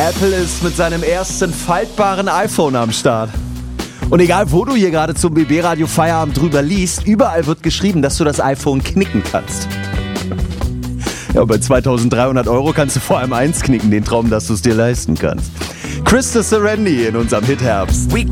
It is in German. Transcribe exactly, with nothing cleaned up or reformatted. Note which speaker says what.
Speaker 1: Apple ist mit seinem ersten faltbaren iPhone am Start. Und egal, wo du hier gerade zum B B-Radio Feierabend drüber liest, überall wird geschrieben, dass du das iPhone knicken kannst. Ja, bei zweitausenddreihundert Euro kannst du vor allem eins knicken, den Traum, dass du es dir leisten kannst. Chris de Serendi in unserem Hit-Herbst.
Speaker 2: We